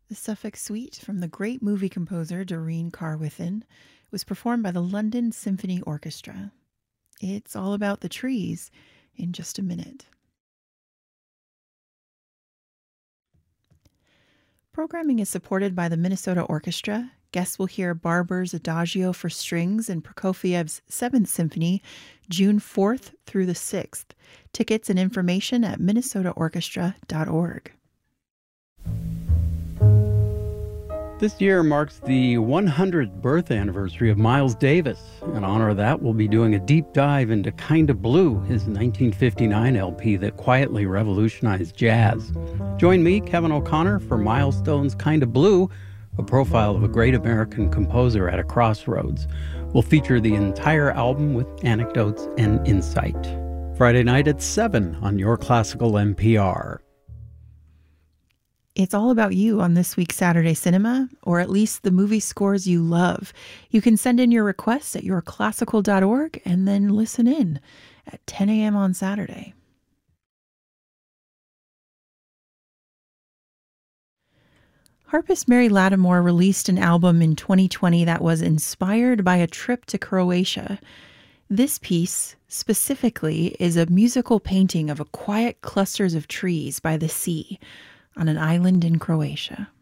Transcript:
The Suffolk Suite from the great movie composer Doreen Carwithin was performed by the London Symphony Orchestra. It's all about the trees in just a minute. Programming is supported by the Minnesota Orchestra. Guests will hear Barber's Adagio for Strings and Prokofiev's Seventh Symphony, June 4th through the 6th. Tickets and information at minnesotaorchestra.org. This year marks the 100th birth anniversary of Miles Davis. In honor of that, we'll be doing a deep dive into Kinda Blue, his 1959 LP that quietly revolutionized jazz. Join me, Kevin O'Connor, for Milestones Kinda Blue, a profile of a great American composer at a crossroads. We'll feature the entire album with anecdotes and insight. Friday night at 7 on Your Classical NPR. It's all about you on this week's Saturday Cinema, or at least the movie scores you love. You can send in your requests at yourclassical.org and then listen in at 10 a.m. on Saturday. Harpist Mary Lattimore released an album in 2020 that was inspired by a trip to Croatia. This piece, specifically, is a musical painting of a quiet clusters of trees by the sea on an island in Croatia.